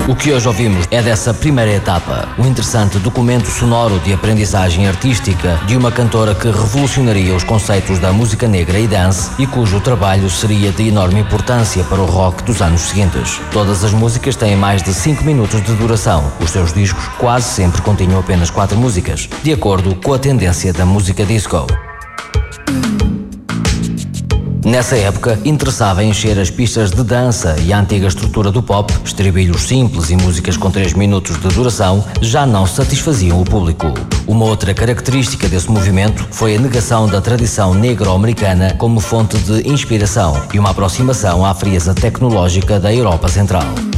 O que hoje ouvimos é dessa primeira etapa, um interessante documento sonoro de aprendizagem artística de uma cantora que revolucionaria os conceitos da música negra e dance e cujo trabalho seria de enorme importância para o rock dos anos seguintes. Todas as músicas têm mais de 5 minutos de duração. Os seus discos quase sempre continham apenas 4 músicas, de acordo com a tendência da música disco. Nessa época, interessava em encher as pistas de dança e a antiga estrutura do pop, estribilhos simples e músicas com 3 minutos de duração, já não satisfaziam o público. Uma outra característica desse movimento foi a negação da tradição negro-americana como fonte de inspiração e uma aproximação à frieza tecnológica da Europa Central.